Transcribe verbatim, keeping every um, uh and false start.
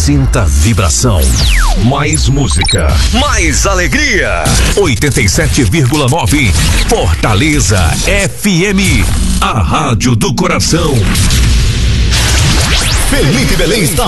Sinta a vibração. Mais música. Mais alegria. oitenta e sete vírgula nove Fortaleza F M. A rádio do coração. Felipe Belém está